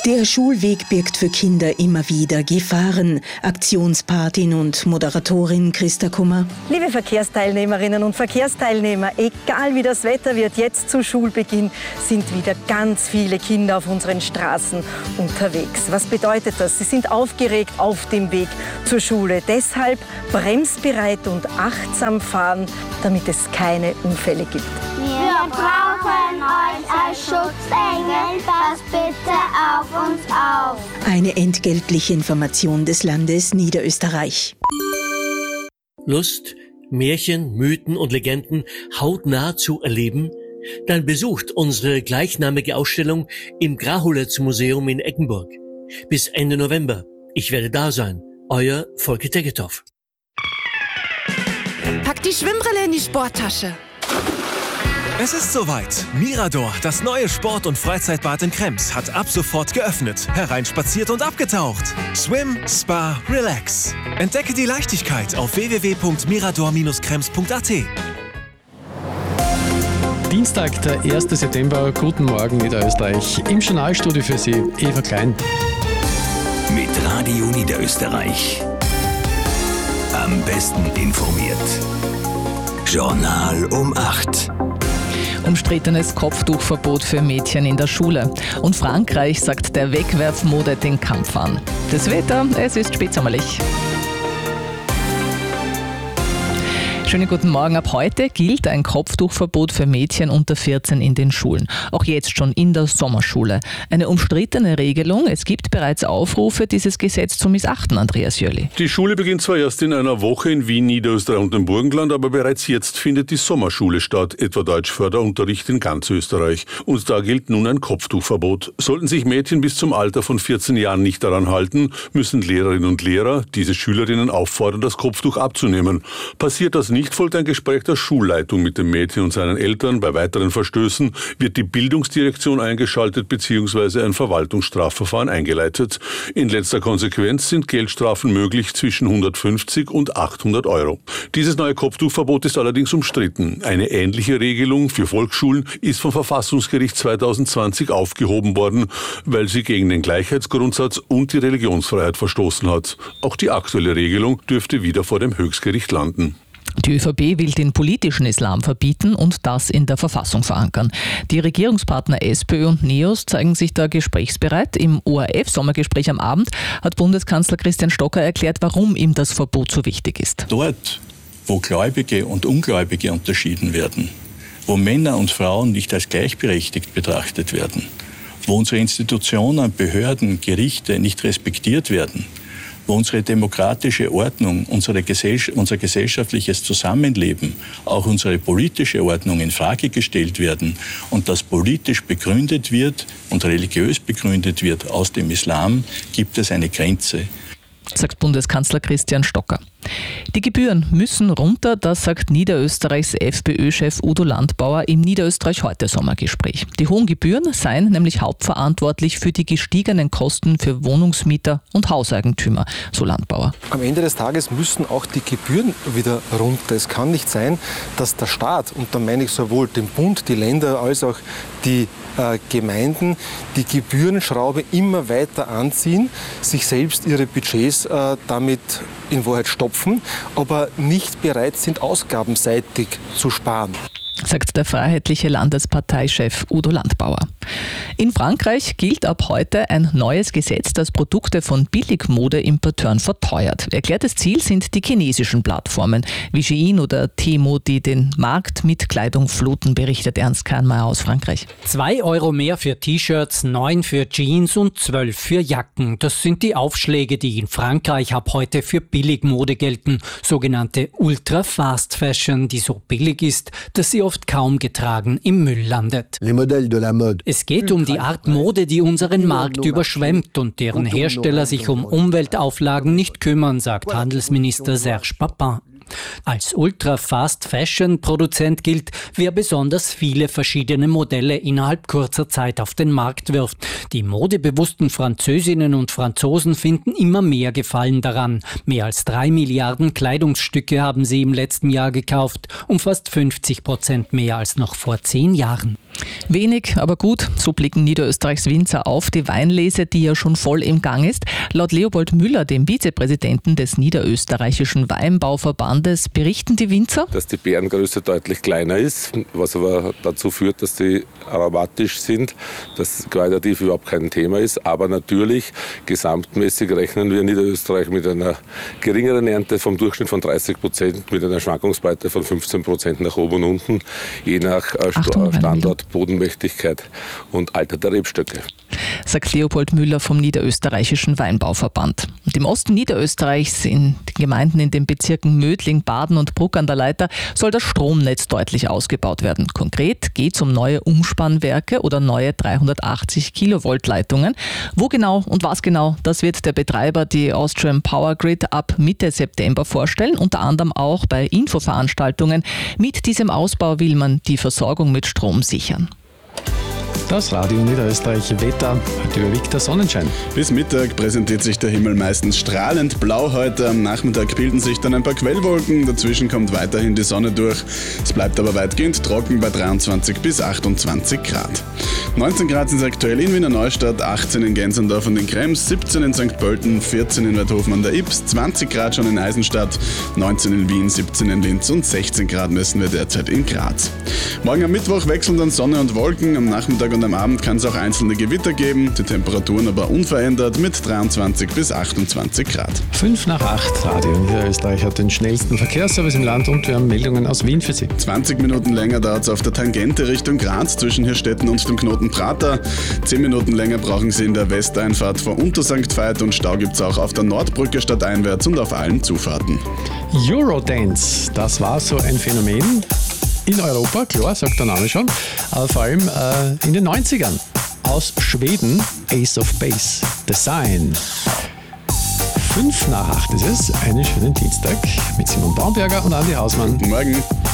Der Schulweg birgt für Kinder immer wieder Gefahren. Aktionspatin und Moderatorin Christa Kummer. Liebe Verkehrsteilnehmerinnen und Verkehrsteilnehmer, egal wie das Wetter wird, jetzt zu Schulbeginn sind wieder ganz viele Kinder auf unseren Straßen unterwegs. Was bedeutet das? Sie sind aufgeregt auf dem Weg zur Schule. Deshalb bremsbereit und achtsam fahren, damit es keine Unfälle gibt. Wir brauchen euch als Schutzengel, passt bitte auf uns auf. Eine entgeltliche Information des Landes Niederösterreich. Lust, Märchen, Mythen und Legenden hautnah zu erleben? Dann besucht unsere gleichnamige Ausstellung im Grahuletz-Museum in Eggenburg. Bis Ende November. Ich werde da sein. Euer Volker Tegethoff. Pack die Schwimmbrille in die Sporttasche. Es ist soweit. Mirador, das neue Sport- und Freizeitbad in Krems, hat ab sofort geöffnet, hereinspaziert und abgetaucht. Swim, Spa, Relax. Entdecke die Leichtigkeit auf www.mirador-krems.at. Dienstag, der 1. September. Guten Morgen Niederösterreich. Im Journalstudio für Sie, Eva Klein. Mit Radio Niederösterreich. Am besten informiert. Journal um 8. Umstrittenes Kopftuchverbot für Mädchen in der Schule. Und Frankreich sagt der Wegwerfmode den Kampf an. Das Wetter, es ist spätsommerlich. Schönen guten Morgen. Ab heute gilt ein Kopftuchverbot für Mädchen unter 14 in den Schulen. Auch jetzt schon in der Sommerschule. Eine umstrittene Regelung. Es gibt bereits Aufrufe, dieses Gesetz zu missachten, Andreas Jöli. Die Schule beginnt zwar erst in einer Woche in Wien, Niederösterreich und dem Burgenland, aber bereits jetzt findet die Sommerschule statt, etwa Deutschförderunterricht in ganz Österreich. Und da gilt nun ein Kopftuchverbot. Sollten sich Mädchen bis zum Alter von 14 Jahren nicht daran halten, müssen Lehrerinnen und Lehrer diese Schülerinnen auffordern, das Kopftuch abzunehmen. Passiert das nicht, folgt ein Gespräch der Schulleitung mit dem Mädchen und seinen Eltern. Bei weiteren Verstößen wird die Bildungsdirektion eingeschaltet bzw. ein Verwaltungsstrafverfahren eingeleitet. In letzter Konsequenz sind Geldstrafen möglich zwischen 150 und 800 Euro. Dieses neue Kopftuchverbot ist allerdings umstritten. Eine ähnliche Regelung für Volksschulen ist vom Verfassungsgericht 2020 aufgehoben worden, weil sie gegen den Gleichheitsgrundsatz und die Religionsfreiheit verstoßen hat. Auch die aktuelle Regelung dürfte wieder vor dem Höchstgericht landen. Die ÖVP will den politischen Islam verbieten und das in der Verfassung verankern. Die Regierungspartner SPÖ und NEOS zeigen sich da gesprächsbereit. Im ORF-Sommergespräch am Abend hat Bundeskanzler Christian Stocker erklärt, warum ihm das Verbot so wichtig ist. Dort, wo Gläubige und Ungläubige unterschieden werden, wo Männer und Frauen nicht als gleichberechtigt betrachtet werden, wo unsere Institutionen, Behörden, Gerichte nicht respektiert werden, wo unsere demokratische Ordnung, unser gesellschaftliches Zusammenleben, auch unsere politische Ordnung in Frage gestellt werden und das politisch begründet wird und religiös begründet wird aus dem Islam, gibt es eine Grenze. Sagt Bundeskanzler Christian Stocker. Die Gebühren müssen runter, das sagt Niederösterreichs FPÖ-Chef Udo Landbauer im Niederösterreich heute Sommergespräch. Die hohen Gebühren seien nämlich hauptverantwortlich für die gestiegenen Kosten für Wohnungsmieter und Hauseigentümer, so Landbauer. Am Ende des Tages müssen auch die Gebühren wieder runter. Es kann nicht sein, dass der Staat, und da meine ich sowohl den Bund, die Länder als auch die Gemeinden, die Gebührenschraube immer weiter anziehen, sich selbst ihre Budgets damit in Wahrheit stopfen, aber nicht bereit sind, ausgabenseitig zu sparen, sagt der freiheitliche Landesparteichef Udo Landbauer. In Frankreich gilt ab heute ein neues Gesetz, das Produkte von Billigmode-Importeuren verteuert. Erklärtes Ziel sind die chinesischen Plattformen wie Shein oder Temu, die den Markt mit Kleidung fluten, berichtet Ernst Kahnmeier aus Frankreich. 2 Euro mehr für T-Shirts, 9 für Jeans und 12 für Jacken. Das sind die Aufschläge, die in Frankreich ab heute für Billigmode gelten. Sogenannte Ultra-Fast-Fashion, die so billig ist, dass sie oft kaum getragen im Müll landet. Es geht um die Art Mode, die unseren Markt überschwemmt und deren Hersteller sich um Umweltauflagen nicht kümmern, sagt Handelsminister Serge Papin. Als Ultra-Fast-Fashion-Produzent gilt, wer besonders viele verschiedene Modelle innerhalb kurzer Zeit auf den Markt wirft. Die modebewussten Französinnen und Franzosen finden immer mehr Gefallen daran. Mehr als 3 Milliarden Kleidungsstücke haben sie im letzten Jahr gekauft, um fast 50% mehr als noch vor 10 Jahren. Wenig, aber gut, so blicken Niederösterreichs Winzer auf die Weinlese, die ja schon voll im Gang ist. Laut Leopold Müller, dem Vizepräsidenten des Niederösterreichischen Weinbauverbandes, berichten die Winzer, dass die Beerengröße deutlich kleiner ist, was aber dazu führt, dass sie aromatisch sind, dass qualitativ überhaupt kein Thema ist. Aber natürlich, gesamtmäßig rechnen wir in Niederösterreich mit einer geringeren Ernte vom Durchschnitt von 30%, mit einer Schwankungsbreite von 15% nach oben und unten, je nach Standort, Bodenmächtigkeit und Alter der Rebstöcke. Sagt Leopold Müller vom Niederösterreichischen Weinbauverband. Und im Osten Niederösterreichs, in den Gemeinden in den Bezirken Mödling, Baden und Bruck an der Leitha, soll das Stromnetz deutlich ausgebaut werden. Konkret geht es um neue Umspannwerke oder neue 380 Kilovolt Leitungen. Wo genau und was genau, das wird der Betreiber, die Austrian Power Grid, ab Mitte September vorstellen. Unter anderem auch bei Infoveranstaltungen. Mit diesem Ausbau will man die Versorgung mit Strom sichern. Das Radio Niederösterreich Wetter, heute überwiegt der Sonnenschein. Bis Mittag präsentiert sich der Himmel meistens strahlend blau heute. Am Nachmittag bilden sich dann ein paar Quellwolken. Dazwischen kommt weiterhin die Sonne durch. Es bleibt aber weitgehend trocken bei 23 bis 28 Grad. 19 Grad sind es aktuell in Wiener Neustadt, 18 in Gänserndorf und in Krems, 17 in St. Pölten, 14 in Weidhofen an der Ips, 20 Grad schon in Eisenstadt, 19 in Wien, 17 in Linz und 16 Grad messen wir derzeit in Graz. Morgen am Mittwoch wechseln dann Sonne und Wolken. Am Nachmittag und am Abend kann es auch einzelne Gewitter geben, die Temperaturen aber unverändert mit 23 bis 28 Grad. 5 nach 8, Radio Niederösterreich hat den schnellsten Verkehrsservice im Land und wir haben Meldungen aus Wien für Sie. 20 Minuten länger dauert es auf der Tangente Richtung Graz zwischen Hirstetten und dem Knoten Prater. 10 Minuten länger brauchen Sie in der Westeinfahrt vor Untersankt Veit und Stau gibt es auch auf der Nordbrücke stadteinwärts und auf allen Zufahrten. Eurodance, das war so ein Phänomen in Europa, klar, sagt der Name schon, aber vor allem in den 90ern. Aus Schweden, Ace of Base, Design. 5 nach 8 ist es, einen schönen Dienstag mit Simon Baumberger und Andi Hausmann. Guten Morgen.